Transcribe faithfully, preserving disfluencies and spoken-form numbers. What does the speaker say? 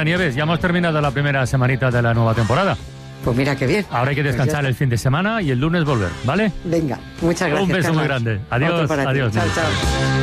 Nieves, ya hemos terminado la primera semanita de la nueva temporada. Pues mira qué bien. Ahora hay que descansar pues el fin de semana y el lunes volver, ¿vale? Venga, muchas gracias. Un beso Carlos. muy grande. Adiós, Otro para ti. adiós. Chao, adiós. chao.